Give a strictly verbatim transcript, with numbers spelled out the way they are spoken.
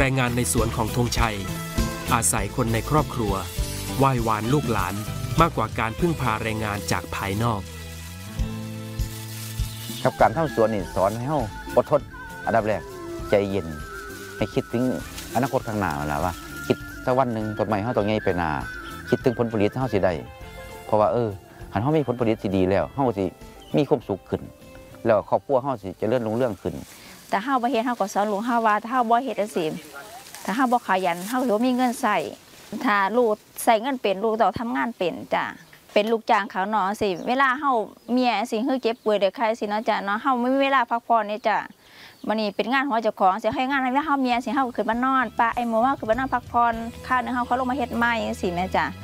รงงานในสวนของธงชัยอาศัยคนในครอบครัวไหว้วานลูกหลานมากกว่าการพึ่งพาแรงงานจากภายนอกกับการทำสวนนี่สอนให้เราอดทนอันดับแรกใจเย็นให้คิดถึงอนาคตข้างหน้าแล้วว่าคิดสักวันหนึ่งต้นไม้เราต้องใหญ่ไปหน้าคิดถึงผลผลิตเราสิได้เพราะว่าเออหันเรามีผลผลิตที่ดีแล้วเราสิมีความสุขขึ้นแล้วครอบครัวเราสิเจริญรุ่งเรืองขึ้นแต่เฮาบ่เฮ็ดเฮาก็สอนลูกเฮาว่าถ้าเฮาบ่เฮ็ดจังซี่ถ้าเฮาบ่ขยันเฮาสิบ่มีเงินใช้ถ้าลูกใช้เงินเป็นลูกต้องทำงานเป็นจ้ะเป็นลูกจ้างเขาเนาะสิเวลาเฮาเมียสิคือเจ็บป่วยได้ไข้สิเนาะจ้ะเนาะเฮาไม่มีเวลาพักผ่อนนี่จ้ะมื้อนี้เป็นงานของเจ้าของสิให้งานให้เฮาเมียสิเฮาขึ้นมานอนป้าไอ้หมูเฮาขึ้นมานอนพักผ่อนค่านึงเฮาเขาลงมาเฮ็ดใหม่จังซี่แม่จ้ะ